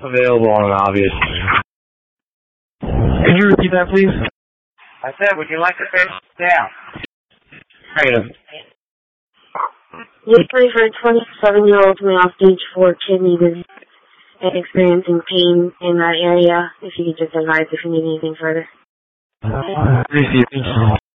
available on obvious. Can you repeat that, please? I said, would you like to face down? Negative. Usually for a 27-year-old male stage 4 kidney disease and experiencing pain in that area, if you could just advise if you need anything further. Thank you.